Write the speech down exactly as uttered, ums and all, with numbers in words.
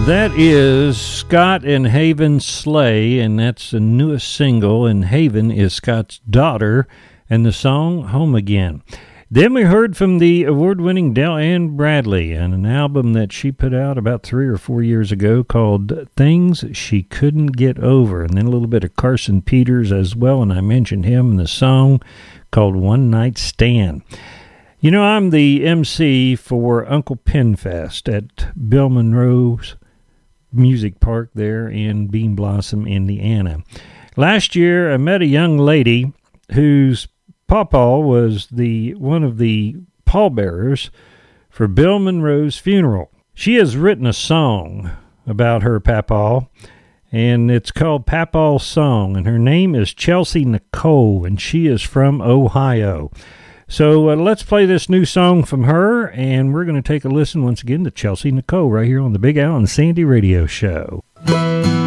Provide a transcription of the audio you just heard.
That is Scott and Haven Slay, and that's the newest single, and Haven is Scott's daughter, and the song Home Again. Then we heard from the award-winning Del Ann Bradley and an album that she put out about three or four years ago called Things She Couldn't Get Over, and then a little bit of Carson Peters as well, and I mentioned him in the song called One Night Stand. You know, I'm the M C for Uncle Pen Fest at Bill Monroe's Music Park there in Bean Blossom, Indiana. Last year, I met a young lady whose pawpaw was the one of the pallbearers for Bill Monroe's funeral. She has written a song about her pawpaw, and it's called Pawpaw's Song, and her name is Chelsea Nicole, and she is from Ohio. So uh, let's play this new song from her, and we're going to take a listen once again to Chelsea Nicole right here on the Big Al and Sandy Radio Show.